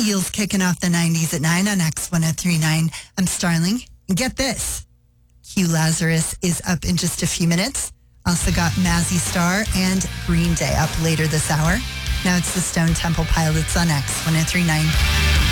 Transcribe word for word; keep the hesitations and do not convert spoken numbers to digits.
Eels kicking off the nineties at nine on X one oh three point nine. I'm Starling. And get this. Q Lazarus is up in just a few minutes. Also got Mazzy Star and Green Day up later this hour. Now it's the Stone Temple Pilots on X one oh three point nine.